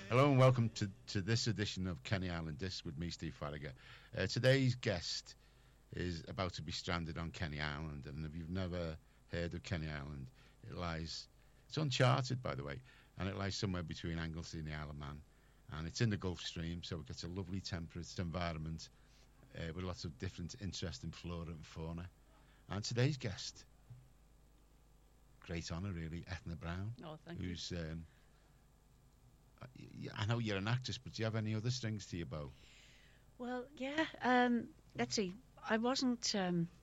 Hello and welcome to this edition of Kenny Island Disc with me, Steve Farragher. Today's guest is about to be stranded on Kenny Island, and if you've never heard of Kenny Island, it's uncharted, by the way, and it lies somewhere between Anglesey and the Isle of Man, and it's in the Gulf Stream, so it gets a lovely temperate environment with lots of different interesting flora and fauna. And today's guest, great honour really, Ethna Brown. Oh, thank you. Who's I know you're an actress, but do you have any other strings to your bow? Well, yeah. Let's see. I wasn't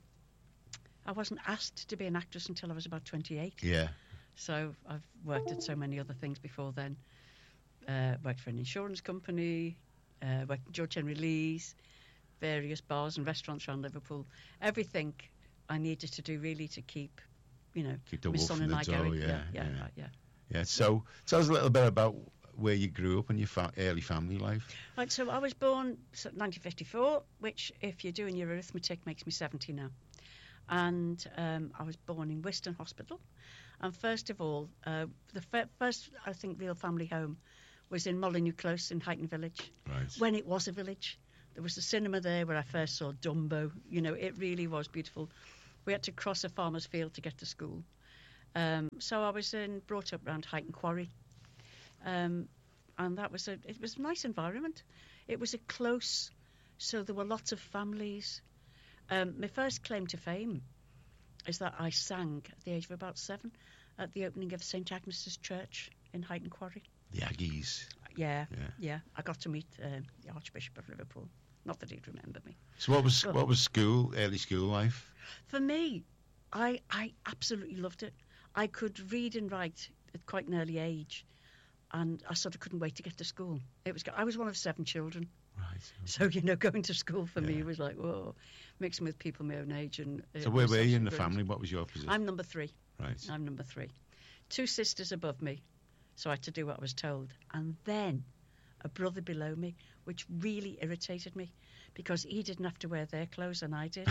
asked to be an actress until I was about 28. Yeah. So I've worked at so many other things before then. Worked for an insurance company. Worked at George Henry Lee's, various bars and restaurants around Liverpool. Everything I needed to do really to keep the my wolf son in and the I door. going. Yeah. Right. Yeah. So tell us a little bit about where you grew up and your early family life. Right, so I was born 1954, which, if you're doing your arithmetic, makes me 70 now. And I was born in Wiston Hospital. And first of all, the first, I think, real family home was in Molyneux Close in Highton Village. Right. When it was a village. There was a cinema there where I first saw Dumbo. It really was beautiful. We had to cross a farmer's field to get to school. So I was brought up around Highton Quarry. And it was a nice environment. It was a close, so there were lots of families. My first claim to fame is that I sang at the age of about 7 at the opening of St Agnes's Church in Highton Quarry. The Aggies. Yeah. I got to meet the Archbishop of Liverpool. Not that he'd remember me. So what was early school life? For me, I absolutely loved it. I could read and write at quite an early age, and I sort of couldn't wait to get to school. I was one of 7 children. Right. So, going to school for me was like, whoa, mixing with people my own age. And so where were you in the family? What was your position? I'm number 3. Right. I'm number 3. 2 sisters above me, so I had to do what I was told. And then a brother below me, which really irritated me because he didn't have to wear their clothes and I did.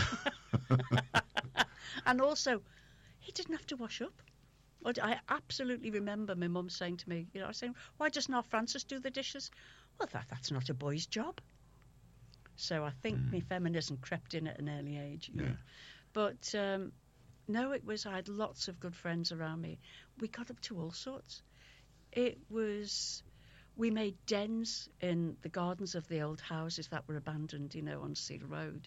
And also, he didn't have to wash up. I absolutely remember my mum saying to me, I was saying, why doesn't our Francis do the dishes? Well, that's not a boy's job. So I think my feminism crept in at an early age. But no, I had lots of good friends around me. We got up to all sorts. We made dens in the gardens of the old houses that were abandoned, on Seal Road.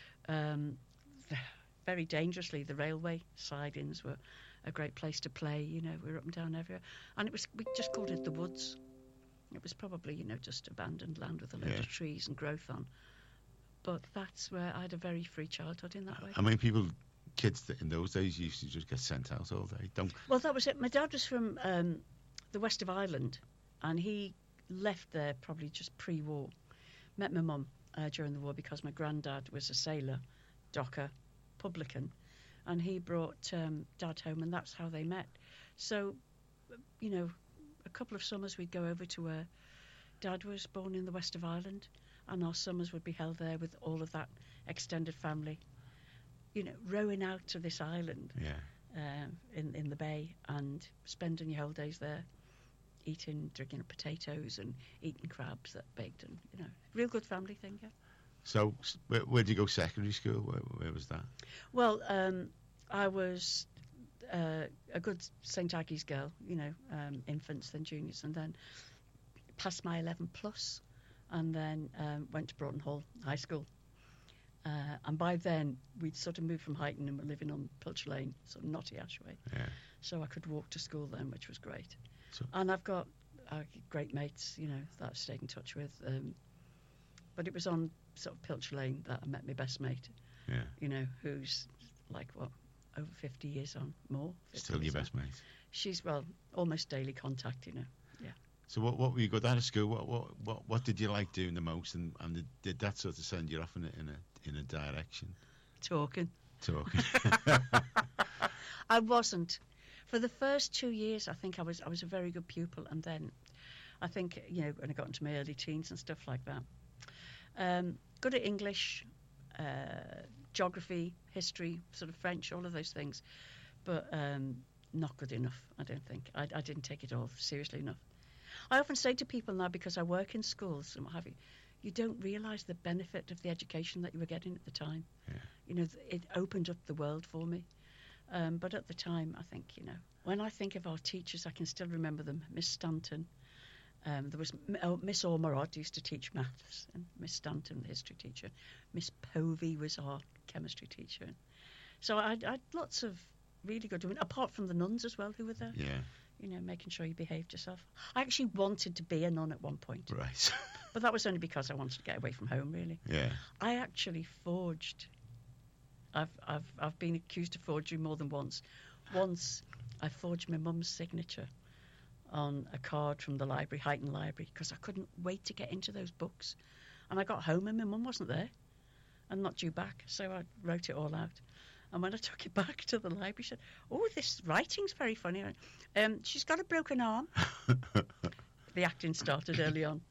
Very dangerously, the railway sidings were a great place to play. We were up and down everywhere. And we just called it the woods. It was probably, just abandoned land with a load of trees and growth on. But that's where I had a very free childhood in that way. I mean, kids in those days used to just get sent out all day. Well, that was it. My dad was from the west of Ireland, and he left there probably just pre-war. Met my mum during the war because my granddad was a sailor, docker, publican, and he brought Dad home, and that's how they met. So, a couple of summers we'd go over to where Dad was born in the west of Ireland, and our summers would be held there with all of that extended family, rowing out to this island in the bay and spending your holidays there, drinking potatoes and eating crabs that baked, and, real good family thing, yeah. So, where did you go secondary school? Where was that? Well, I was a good St Aggie's girl, infants, then juniors, and then passed my 11 plus, and then went to Broughton Hall High School. And by then, we'd sort of moved from Highton and were living on Pilcher Lane, sort of Notty Ash way. Yeah. So I could walk to school then, which was great. And I've got great mates, that I've stayed in touch with. But it was on sort of Pilcher Lane that I met my best mate. Yeah. Who's like, over 50 years on, more. Still your best mate? She's, almost daily contact, yeah. So what were you good at school? What did you like doing the most, and did that sort of send you off in a direction? Talking. I wasn't. For the first 2 years, I think I was a very good pupil, and then I think, when I got into my early teens and stuff like that, good at English, geography, history, sort of French, all of those things, but not good enough, I don't think. I didn't take it all seriously enough. I often say to people now, because I work in schools and what have you, you don't realise the benefit of the education that you were getting at the time. Yeah. You know, it opened up the world for me. But at the time, I think, you know, when I think of our teachers, I can still remember them. Miss Stanton. There was Miss Ormerod used to teach maths, and Miss Stanton, the history teacher. Miss Povey was our chemistry teacher. So I had lots of really good women, apart from the nuns as well, who were there. Yeah. You know, making sure you behaved yourself. I actually wanted to be a nun at one point, Right. but that was only because I wanted to get away from home, really. Yeah. I actually forged. I've been accused of forgery more than once. Once I forged my mum's signature on a card from the library, Highton Library, because I couldn't wait to get into those books. And I got home and my mum wasn't there and not due back, so I wrote it all out. And when I took it back to the library, she said, "Oh, this writing's very funny." I went, she's got a broken arm. The acting started early on.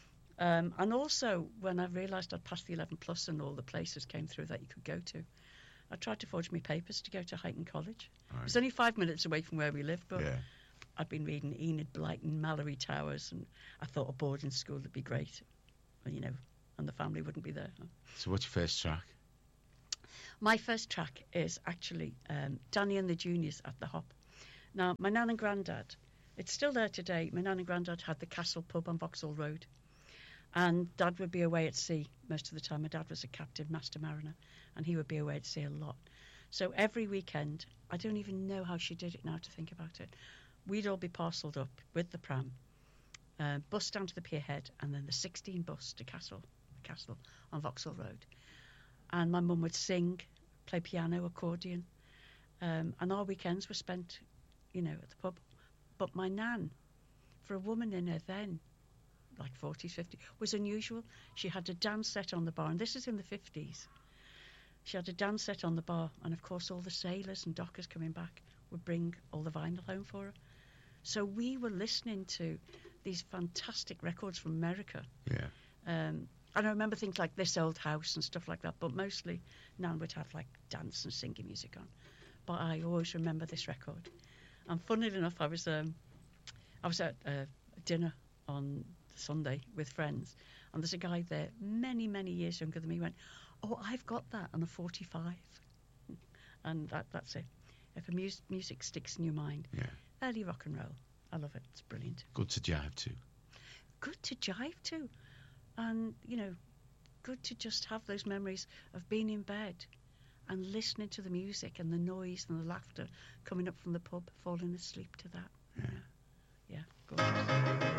And also, when I realised I'd passed the 11 plus and all the places came through that you could go to, I tried to forge my papers to go to Highton College. Right. It was only 5 minutes away from where we lived, but Yeah. I'd been reading Enid Blyton, Mallory Towers, and I thought a boarding school would be great, you know, and the family wouldn't be there. So what's your first track? My first track is actually Danny and the Juniors at the Hop. Now, my nan and granddad, it's still there today. My nan and granddad had the Castle pub on Vauxhall Road. And Dad would be away at sea most of the time. My dad was a captain, master mariner, and he would be away at sea a lot. So every weekend, I don't even know how she did it now to think about it, we'd all be parcelled up with the pram, bus down to the pier head, and then the 16 bus to Castle on Vauxhall Road. And my mum would sing, play piano, accordion, and our weekends were spent, you know, at the pub. But my nan, for a woman in her then, like 40s, 50s, was unusual. She had a dance set on the bar, and this is in the 50s. She had a dance set on the bar, and of course all the sailors and dockers coming back would bring all the vinyl home for her. So we were listening to these fantastic records from America. Yeah. And I remember things like This Old House and stuff like that, but mostly Nan would have like dance and singing music on. But I always remember this record. And funnily enough, I was at dinner on Sunday with friends, and there's a guy there many, many years younger than me, went, "Oh, I've got that on a 45." And that's it. If a music sticks in your mind, Yeah. early rock and roll, I love it. It's brilliant. Good to jive to. Good to jive to, and you know, good to just have those memories of being in bed and listening to the music and the noise and the laughter coming up from the pub, falling asleep to that. Yeah. Yeah, gorgeous.